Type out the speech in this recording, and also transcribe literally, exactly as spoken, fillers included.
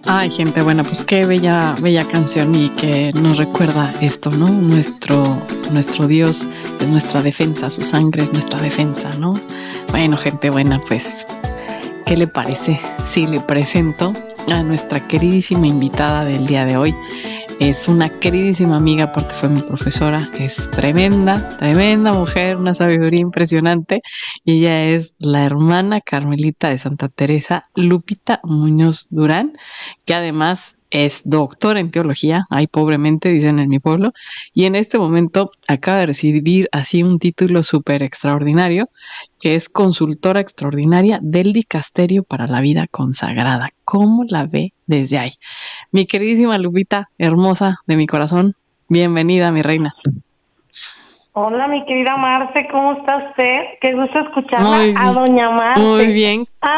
Ay, gente buena, pues qué bella, bella canción y que nos recuerda esto, ¿no? Nuestro, nuestro Dios es nuestra defensa, su sangre es nuestra defensa, ¿no? Bueno, gente buena, pues, ¿qué le parece si le presento a nuestra queridísima invitada del día de hoy? Es una queridísima amiga, aparte fue mi profesora, es tremenda, tremenda mujer, una sabiduría impresionante, y ella es la hermana Carmelita de Santa Teresa, Lupita Muñoz Durán, que además es doctora en teología, ay pobremente dicen en mi pueblo, y en este momento acaba de recibir así un título súper extraordinario, que es consultora extraordinaria del Dicasterio para la Vida Consagrada. ¿Cómo la ve desde ahí? Mi queridísima Lupita, hermosa de mi corazón, bienvenida, mi reina. Hola, mi querida Marce, ¿cómo está usted? Qué gusto escucharla Muy a bien, doña Marce. muy bien.